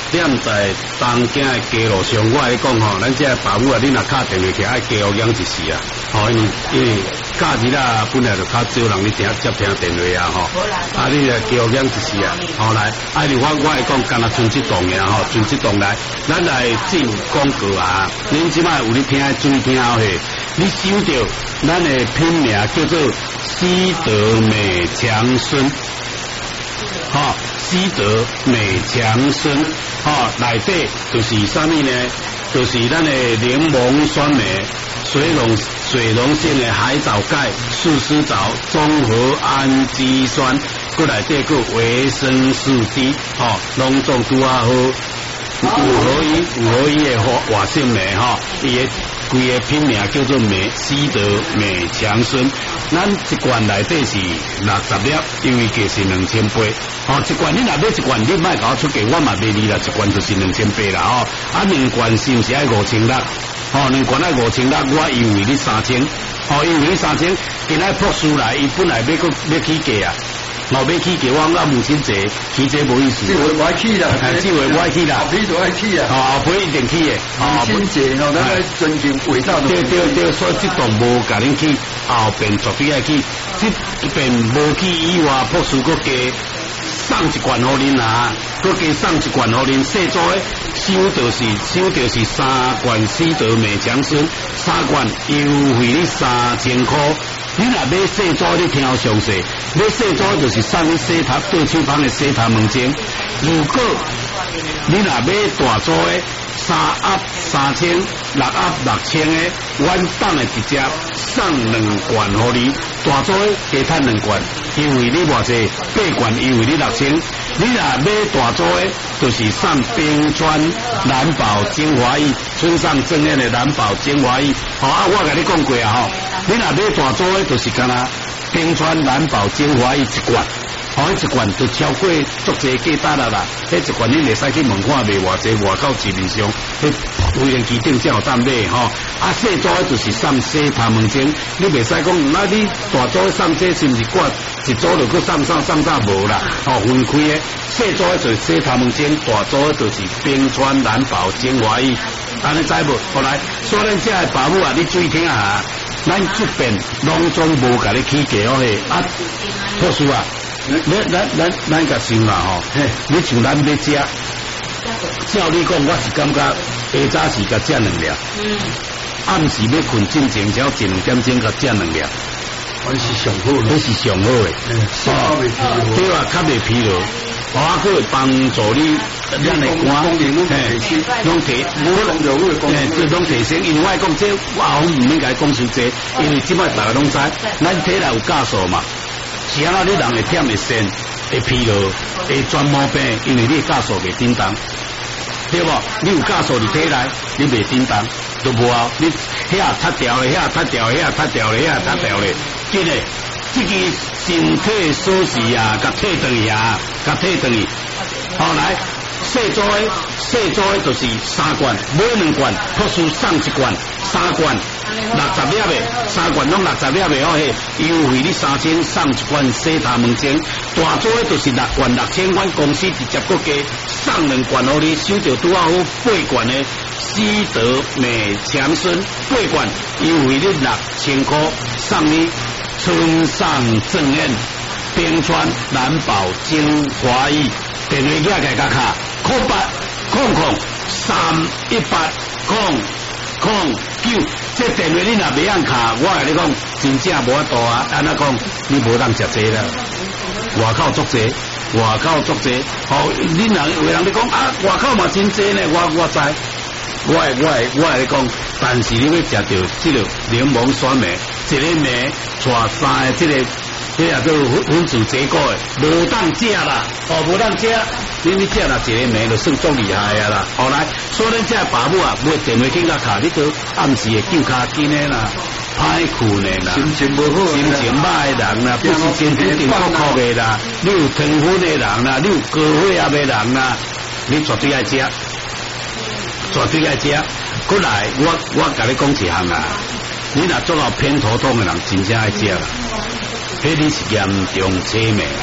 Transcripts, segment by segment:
踮在东京的街路上，我来讲吼，咱这爸母啊，你若敲电话去爱加学养一时啊，吼，因为假日啊，本来就较少人你接听电话啊，吼，啊，你来加学养一时啊，好来，啊，如我来讲，干那剩这档呀，吼，剩这档来，咱来进广告啊，恁即摆有你听注意听好嘿，你收到咱的品名叫做西德美强参，吼。西德美强参，哈，内底就是啥物呢？就是咱的柠檬酸梅、水溶性的海藻钙、树丝藻、综合氨基酸，过来这个维生素 D， 哈，拢总拄啊好。五合一的活性酶，哈，伊个规个品名叫做西德美强参。咱一罐内底是60粒，因为价是2800。哦，一罐你若买一罐，你莫甲我出价，我嘛卖你啦，一罐就是2800啦，哦。啊，2罐是毋是爱5600？哦，2罐爱5600，我优惠你3000。哦，优惠你3000，今仔博士来，伊本来要起价啊。我要起给我母亲节，起这无意思。 这回我爱去啦， 这回我爱去啦， 后批都爱去啊。 后批一定去的。 母亲节哦，咱来尊敬伟大的。 对，所以这栋无甲恁去，后边绝对爱去。这边无去以外，博士搁加送一罐互恁啊，搁加送一罐互恁。细组的收就是3罐西德美强参，3罐优惠你3000块。你若买细组，你听好详细。买细组就是送你洗头对手旁的洗头毛巾。如果你若买大组的，3盒3000，6盒6000的，阮当的直接送2罐互你。大组的加赚2罐，优惠你偌济，8罐优惠你6000。你若买大组的，就是送冰川蓝宝精华液，村上正彦的蓝宝精华液。好啊，我甲你讲过啊吼，你若买大组的，就是干那冰川蓝宝精华液1罐。哦，迄1罐就超过足济价值啦！迄1罐你袂使去问看卖偌济，外口市面上，迄无人机顶才有当买吼。啊，细组就是送洗头毛巾，你袂使讲，那你大组送这是毋是挂一组就搁送啥无啦？哦，分开的，细组就是洗头毛巾，大组就是冰川蓝宝精华液。安尼知无？后来，所以咱这的爸母啊，你注意听啊，咱这边拢总无甲你起价哦嘿。啊，博士啊。咱甲想啦吼，你像咱要食，照你讲，我是感觉下早时甲食2粒，暗时要困进前，只要1、2点钟甲食2粒， 还是上好， 那是上好诶。对啊，较袂疲劳，啊，佫会帮助你咱的肝，拢提，这拢提升。因为我讲这我后唔免甲讲伤济，因为即摆大家拢知，咱体内有酵素嘛。是啊，你人会忝会酸，会疲劳，会全毛病，因为你酵素袂叮当，对不？你有酵素伫体内，你袂叮当，都无啊。你遐塌掉咧，遐塌掉咧，遐塌掉咧，遐塌掉咧，真诶，这个身体锁匙啊，甲退转去啊，甲退转去。后来细组的就是3罐，买2罐，博士送1罐，3罐。60粒的，3罐拢60粒的哦嘿，优惠你3000，送1罐洗头毛巾。大组的就是6罐6000，阮公司直接搁加送2罐互你，收着拄好8罐的西德美强参，8罐优惠你6000块，送你村上正彦冰川蓝宝精华液。电话寄来甲卡0803180009。这电话你若袂按卡，我甲你讲，真正无法度啊！安怎讲？你无当食济啦，外口足济，哦，你若有人你讲啊，外口嘛真济呢，我知，我甲你讲，但是你要食到这个柠檬酸梅，一个梅带3个这个。这啊，都分子结构诶，无当食啦，哦，无当食，你食啦，一个名就算足厉害啊啦。后来，所以咱这爸母啊，买电话机甲卡，你都暗时会揪卡筋诶啦，歹困诶啦， 心情无好， 心情歹诶人啦，不是身体定不好诶啦，你有糖分诶人啦，你有高血压诶人啦，你绝对爱食，过来，我甲你讲一项啊，你若做到偏头痛诶人，真正爱食啦。迄你是严重车命啊！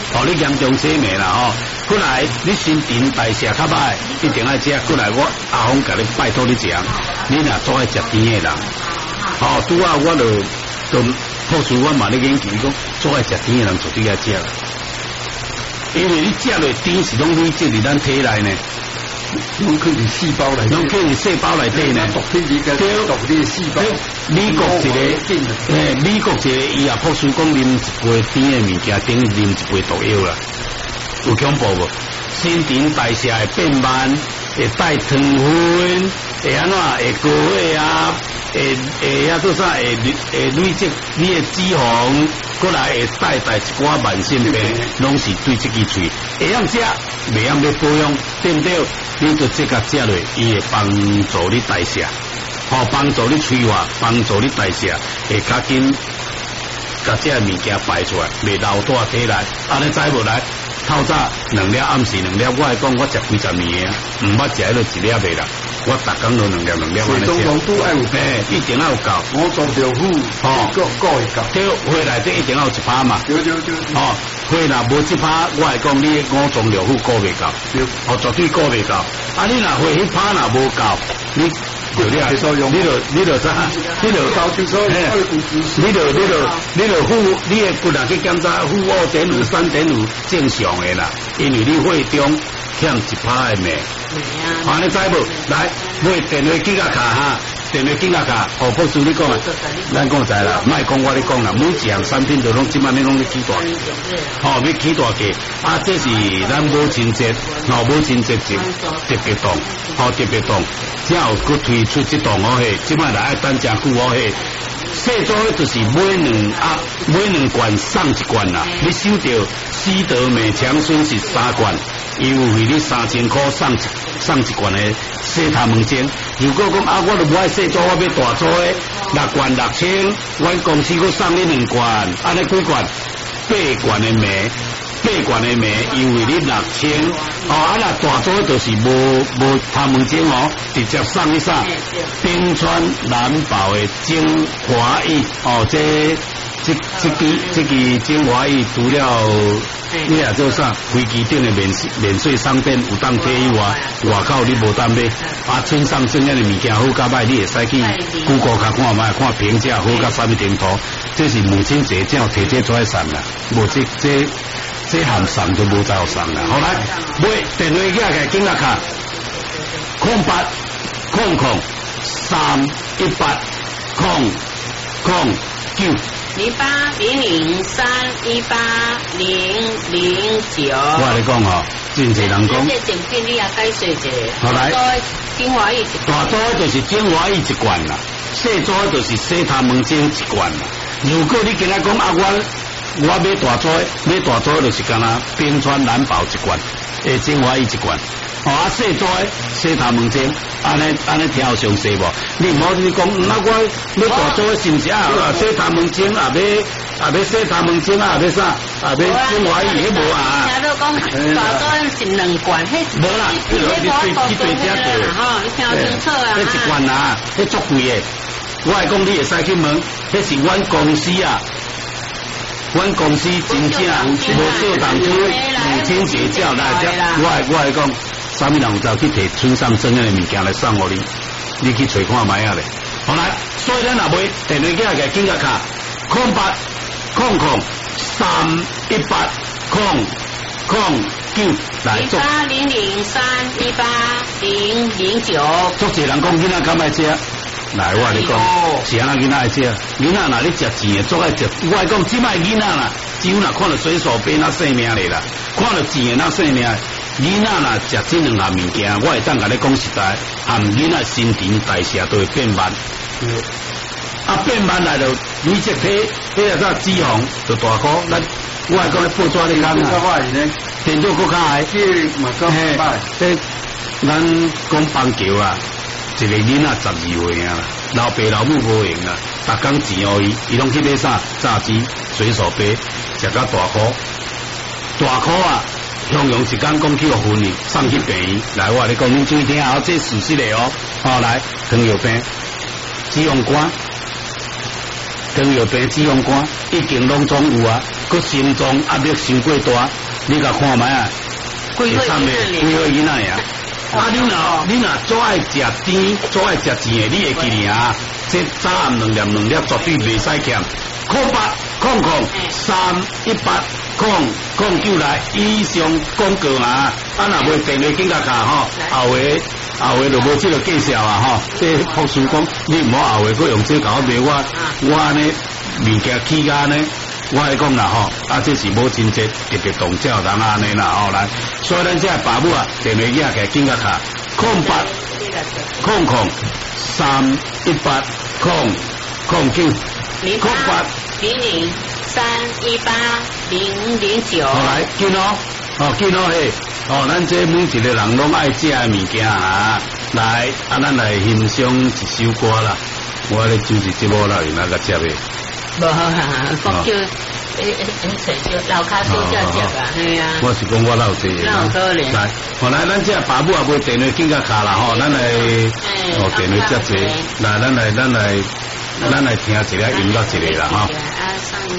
哦，你严重失眠啦吼，过来你新陈代谢较歹，一定要食。过来我阿峰甲你拜托你食，你若做爱食甜的人，哦，拄啊我就破除我嘛咧研究讲，做爱食甜的人绝对要食啦，因为你食落甜是拢累积伫咱体内呢。 拢去你细胞来， 拢去你细胞内底呢。 毒品你个毒你细胞。 美国一个，美国一个医学博士讲，啉一杯甜的物件，等于啉一杯毒药啦，有恐怖无？新陈代谢会变慢，会带糖分，会安怎？会高血压，会遐做啥？会累积你的脂肪，过来会带一寡慢性病，拢是对这支喙会晓食，袂晓要保养，对不对？你就这个食落，伊会帮助你代谢，帮助你催化，帮助你代谢，会较紧，甲这物件排出来，袂留在体内。安尼知无来？透早2粒，暗时2粒，我来讲，我食几十年啊，毋捌食迄个1粒袂啦。我逐工都2粒2粒安尼食。 浓度爱有一定要有够。 我做着虎，个会够。 对，血内底一定要有1%嘛。 对。 血若无1%，我来讲，你5种6户顾袂够。 对。 绝对顾袂够。啊，你若血1%若无够，你就啥？你就啥？你就高就说，你就负，你的骨若去检查负5.5、3.5正常的啦，因为你血中欠1%的镁。安尼知无？来，买电话机甲卡哈，电话机甲卡，博士你讲啊，咱讲知啦，莫讲我咧讲啦，每一项产品都拢即摆你拢咧起大价，要起大价，啊，这是咱母亲节，母亲节特别档，特别档，才有佮推出这档好戏，即摆来爱等真久好戏。细组就是买2罐送1罐啦，你收到西德美强孙是3罐，优惠你3000块送1罐的洗头毛巾。如果讲我都不爱细组，我要大组的6罐6000，阮公司佮送你2罐，安尼几罐？8罐的镁。8罐的镁优惠你6000，啊那大组就是无头毛巾直接送你啥？冰川蓝宝的精华液，这个精华液除了你也做啥？飞机顶的免税商店有当摕以外口你无当买，村上正样的物件好甲歹，你会使去Google卡看卖，看评价好甲啥物程度。这是母亲节才有摕这出来送啦，无这含送都无再有送啦。好来，买电话机个紧甲卡0800318009。 0800318009。 我跟你讲真侪人讲。 这产品你也解说一下。 好来， 精华液大组就是精华液1罐啦，细组就是洗头毛巾1罐啦。如果你今仔讲我买大组就是干那冰川蓝宝1罐，精华液1罐。细组洗头毛巾，安尼条详细无？你唔好你讲，我买大组是毋是啊？洗头毛巾要洗头毛巾要啥？要精华液迄无啊？ 听到讲大组是2罐， 无啦，你对遮对哈，你听清楚啊？ 迄1罐啊，迄足贵的。我来讲，你会使去问，迄是阮公司啊。阮公司真正无做当初母亲节叫来只，我来讲，啥物人有走去摕村上真样的物件来送互你，你去找看卖啊咧。好来，所以咱若买电话机个紧甲卡0800318009来做。 0800318009。 足侪人讲囡仔敢爱食。来，我你讲，是安那囡仔爱食，囡仔若你食钱的，足爱食。我讲，即摆囡仔啦，只有若看到水手杯那生命咧啦，看到钱的那生命。囡仔若食这2项物件，我会当甲你讲实在，含囡仔新陈代谢都会变慢。变慢来了，你这体个啥脂肪就大颗。我来讲，你报纸你讲啊，电脑搁较矮，咱讲棒球啊。一个囡仔12岁啊，老爸老母无闲啊，逐工钱互伊拢去买啥炸鸡、水手杯，食到大颗啊，向一工讲去互分哩，送去病院。来，我跟你讲，恁注意听啊，这事实的哦。来，糖尿病、脂肪肝、脂肪肝已经拢总有啊，佮心脏压力伤过大， 你甲看卖啊， 几岁囡仔呀？啊，你若做爱食甜，做爱食甜的，你会记哩啊？这早暗2粒绝对袂使欠。0800-318-009来以上广告啊！啊，若无电话紧甲卡吼，后回就无这个介绍啊吼。这博士讲，你唔好后回佫用这甲我卖我呢物件起价呢。我来讲啦吼，啊，这是无真济特别动照人安尼啦吼来，所以咱这爸母啊，电话机啊，给紧甲卡 0800-318-009。 好来，紧哦，紧哦嘿，咱这每一个人拢爱食的物件啊，来，啊，咱来欣赏一首歌啦。我咧主持节目啦，有哪个接的？ 无啊，讲叫老卡苏叫接啊，系啊。 我是讲我老济的。 老可怜。 来，后来咱这爸母也无电话紧甲卡啦吼，咱来电话接者，来，咱来听一个音乐一个啦吼。